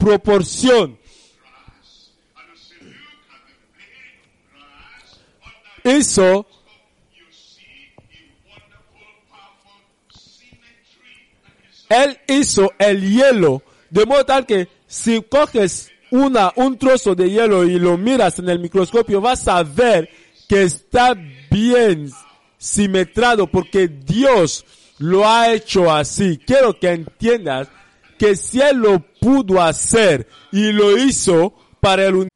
proporción. Hizo Él hizo el hielo de modo tal que si coges un trozo de hielo y lo miras en el microscopio, vas a ver que está bien simetrado porque Dios lo ha hecho así. Quiero que entiendas que si Él lo pudo hacer y lo hizo para el